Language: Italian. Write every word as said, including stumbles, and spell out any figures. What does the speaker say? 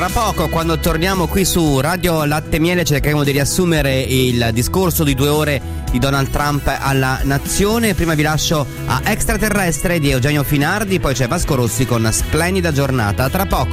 Tra poco, quando torniamo qui su Radio Latte Miele, cercheremo di riassumere il discorso di due ore di Donald Trump alla nazione. Prima vi lascio a Extraterrestre di Eugenio Finardi, poi c'è Vasco Rossi con Splendida giornata. Tra poco.